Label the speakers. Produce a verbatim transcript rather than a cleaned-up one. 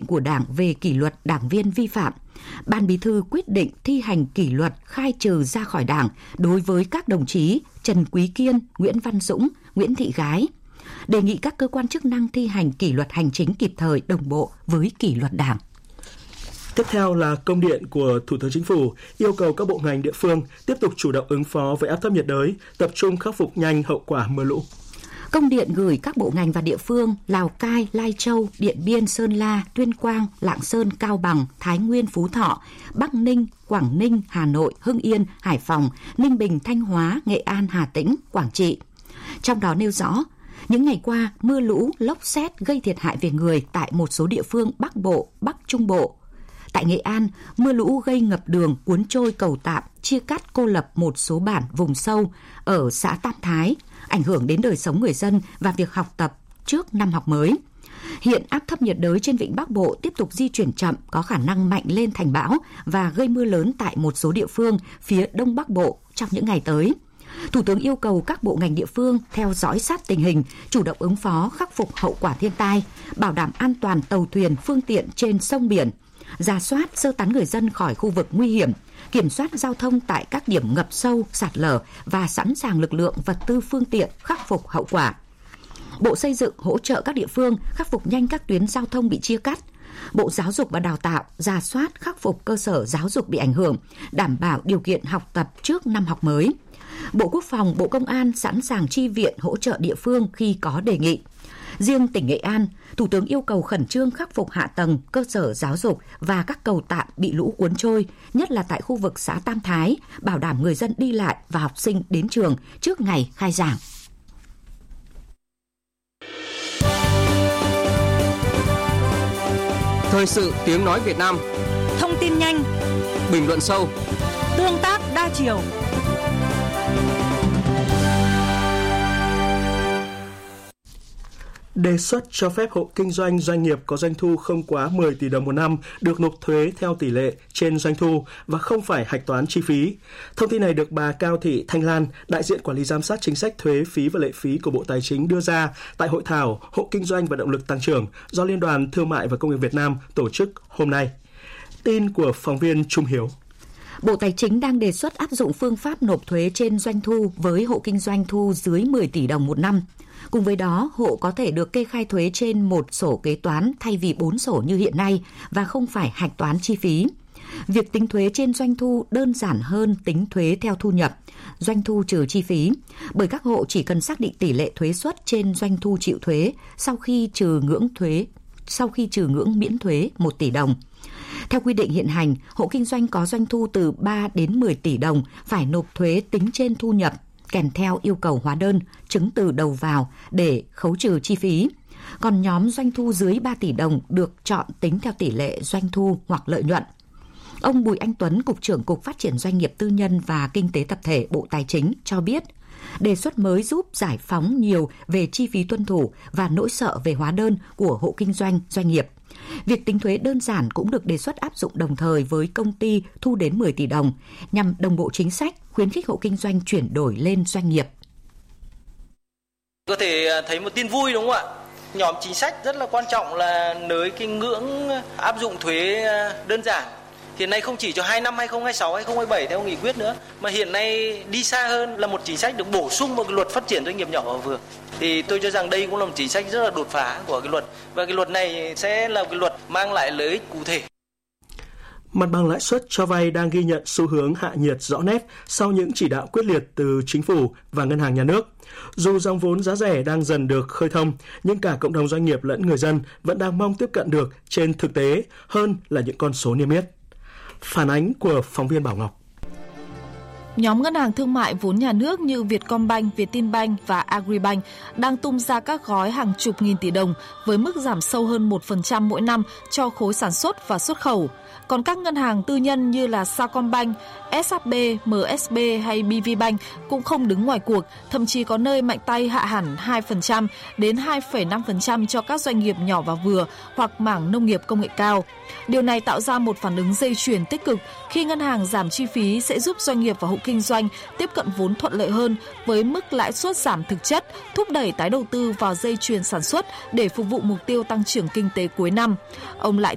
Speaker 1: của Đảng về kỷ luật đảng viên vi phạm, Ban Bí thư quyết định thi hành kỷ luật khai trừ ra khỏi Đảng đối với các đồng chí Trần Quý Kiên, Nguyễn Văn Dũng, Nguyễn Thị Gái. Đề nghị các cơ quan chức năng thi hành kỷ luật hành chính kịp thời, đồng bộ với kỷ luật Đảng.
Speaker 2: Tiếp theo là công điện của Thủ tướng Chính phủ yêu cầu các bộ ngành địa phương tiếp tục chủ động ứng phó với áp thấp nhiệt đới, tập trung khắc phục nhanh hậu quả mưa lũ.
Speaker 1: Công điện gửi các bộ ngành và địa phương Lào Cai, Lai Châu, Điện Biên, Sơn La, Tuyên Quang, Lạng Sơn, Cao Bằng, Thái Nguyên, Phú Thọ, Bắc Ninh, Quảng Ninh, Hà Nội, Hưng Yên, Hải Phòng, Ninh Bình, Thanh Hóa, Nghệ An, Hà Tĩnh, Quảng Trị. Trong đó nêu rõ, những ngày qua, mưa lũ, lốc sét gây thiệt hại về người tại một số địa phương Bắc Bộ, Bắc Trung Bộ. Tại Nghệ An, mưa lũ gây ngập đường, cuốn trôi cầu tạm, chia cắt cô lập một số bản vùng sâu ở xã Tam Thái, ảnh hưởng đến đời sống người dân và việc học tập trước năm học mới. Hiện áp thấp nhiệt đới trên vịnh Bắc Bộ tiếp tục di chuyển chậm, có khả năng mạnh lên thành bão và gây mưa lớn tại một số địa phương phía Đông Bắc Bộ trong những ngày tới. Thủ tướng yêu cầu các bộ ngành địa phương theo dõi sát tình hình, chủ động ứng phó, khắc phục hậu quả thiên tai, bảo đảm an toàn tàu thuyền, phương tiện trên sông biển, rà soát, sơ tán người dân khỏi khu vực nguy hiểm, kiểm soát giao thông tại các điểm ngập sâu, sạt lở và sẵn sàng lực lượng, vật tư, phương tiện khắc phục hậu quả. Bộ Xây dựng hỗ trợ các địa phương khắc phục nhanh các tuyến giao thông bị chia cắt. Bộ Giáo dục và Đào tạo rà soát, khắc phục cơ sở giáo dục bị ảnh hưởng, đảm bảo điều kiện học tập trước năm học mới. Bộ Quốc phòng, Bộ Công an sẵn sàng chi viện hỗ trợ địa phương khi có đề nghị. Riêng tỉnh Nghệ An, Thủ tướng yêu cầu khẩn trương khắc phục hạ tầng, cơ sở giáo dục và các cầu tạm bị lũ cuốn trôi, nhất là tại khu vực xã Tam Thái, bảo đảm người dân đi lại và học sinh đến trường trước ngày khai giảng.
Speaker 3: Thời sự tiếng nói Việt Nam.
Speaker 4: Thông tin nhanh,
Speaker 3: bình luận sâu,
Speaker 4: tương tác đa chiều.
Speaker 2: Đề xuất cho phép hộ kinh doanh, doanh nghiệp có doanh thu không quá mười tỷ đồng một năm được nộp thuế theo tỷ lệ trên doanh thu và không phải hạch toán chi phí. Thông tin này được bà Cao Thị Thanh Lan, đại diện quản lý giám sát chính sách thuế phí và lệ phí của Bộ Tài chính đưa ra tại hội thảo Hộ kinh doanh và động lực tăng trưởng do Liên đoàn Thương mại và Công nghiệp Việt Nam tổ chức hôm nay. Tin của phóng viên Trung Hiếu.
Speaker 1: Bộ Tài chính đang đề xuất áp dụng phương pháp nộp thuế trên doanh thu với hộ kinh doanh thu dưới mười tỷ đồng một năm. Cùng với đó, hộ có thể được kê khai thuế trên một sổ kế toán thay vì bốn sổ như hiện nay và không phải hạch toán chi phí. Việc tính thuế trên doanh thu đơn giản hơn tính thuế theo thu nhập, doanh thu trừ chi phí, bởi các hộ chỉ cần xác định tỷ lệ thuế suất trên doanh thu chịu thuế sau khi trừ ngưỡng thuế, sau khi trừ ngưỡng miễn thuế một tỷ đồng. Theo quy định hiện hành, hộ kinh doanh có doanh thu từ ba đến mười tỷ đồng phải nộp thuế tính trên thu nhập, kèm theo yêu cầu hóa đơn, chứng từ đầu vào để khấu trừ chi phí. Còn nhóm doanh thu dưới ba tỷ đồng được chọn tính theo tỷ lệ doanh thu hoặc lợi nhuận. Ông Bùi Anh Tuấn, Cục trưởng Cục Phát triển Doanh nghiệp Tư nhân và Kinh tế Tập thể Bộ Tài chính cho biết, đề xuất mới giúp giải phóng nhiều về chi phí tuân thủ và nỗi sợ về hóa đơn của hộ kinh doanh, doanh nghiệp. Việc tính thuế đơn giản cũng được đề xuất áp dụng đồng thời với công ty thu đến mười tỷ đồng nhằm đồng bộ chính sách, khuyến khích hộ kinh doanh chuyển đổi lên doanh nghiệp.
Speaker 5: Có thể thấy một tin vui đúng không ạ? Nhóm chính sách rất là quan trọng là nới cái ngưỡng áp dụng thuế đơn giản. Hiện nay không chỉ cho hai năm hai không hai sáu, hai không hai bảy theo nghị quyết nữa, mà hiện nay đi xa hơn là một chính sách được bổ sung vào cái luật phát triển doanh nghiệp nhỏ và vừa. Thì tôi cho rằng đây cũng là một chính sách rất là đột phá của cái luật, và cái luật này sẽ là cái luật mang lại lợi ích cụ thể.
Speaker 2: Mặt bằng lãi suất cho vay đang ghi nhận xu hướng hạ nhiệt rõ nét sau những chỉ đạo quyết liệt từ chính phủ và ngân hàng nhà nước. Dù dòng vốn giá rẻ đang dần được khơi thông, nhưng cả cộng đồng doanh nghiệp lẫn người dân vẫn đang mong tiếp cận được trên thực tế hơn là những con số niêm yết. Phản ánh của phóng viên Bảo Ngọc.
Speaker 6: Nhóm ngân hàng thương mại vốn nhà nước như Vietcombank, Vietinbank và Agribank đang tung ra các gói hàng chục nghìn tỷ đồng với mức giảm sâu hơn một phần trăm mỗi năm cho khối sản xuất và xuất khẩu. Còn các ngân hàng tư nhân như là Sacombank, ét hát bê, em ét bê hay bê vê Bank cũng không đứng ngoài cuộc, thậm chí có nơi mạnh tay hạ hẳn hai phần trăm đến hai phẩy năm phần trăm cho các doanh nghiệp nhỏ và vừa hoặc mảng nông nghiệp công nghệ cao. Điều này tạo ra một phản ứng dây chuyền tích cực khi ngân hàng giảm chi phí sẽ giúp doanh nghiệp và hộ kinh doanh tiếp cận vốn thuận lợi hơn với mức lãi suất giảm thực chất, thúc đẩy tái đầu tư vào dây chuyền sản xuất để phục vụ mục tiêu tăng trưởng kinh tế cuối năm. Ông Lại